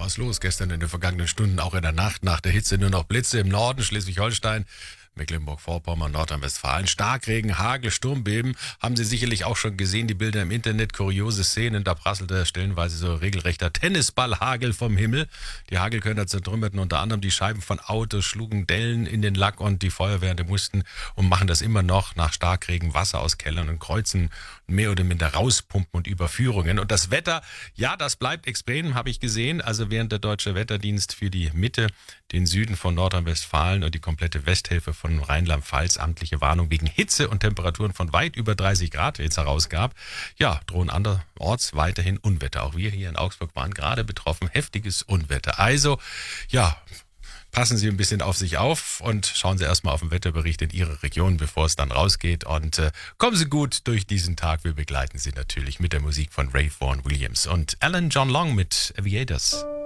was los gestern in den vergangenen Stunden, auch in der Nacht nach der Hitze, nur noch Blitze im Norden, Schleswig-Holstein, Mecklenburg-Vorpommern, Nordrhein-Westfalen, Starkregen, Hagel, Sturmbeben, haben Sie sicherlich auch schon gesehen, die Bilder im Internet, kuriose Szenen, da prasselte stellenweise so regelrechter Tennisballhagel vom Himmel. Die Hagelkörner zertrümmerten unter anderem die Scheiben von Autos, schlugen Dellen in den Lack und die Feuerwehren mussten und machen das immer noch nach Starkregen Wasser aus Kellern und Kreuzen mehr oder minder rauspumpen und Überführungen. Und das Wetter, ja, das bleibt extrem, habe ich gesehen. Also während der Deutsche Wetterdienst für die Mitte, den Süden von Nordrhein-Westfalen und die komplette Westhälfte von Rheinland-Pfalz amtliche Warnung wegen Hitze und Temperaturen von weit über 30 Grad jetzt herausgab, ja, drohen anderorts weiterhin Unwetter. Auch wir hier in Augsburg waren gerade betroffen, heftiges Unwetter. Also, ja, passen Sie ein bisschen auf sich auf und schauen Sie erstmal auf den Wetterbericht in Ihrer Region, bevor es dann rausgeht. Und kommen Sie gut durch diesen Tag. Wir begleiten Sie natürlich mit der Musik von Ray Vaughan Williams und Alan John Long mit Aviators.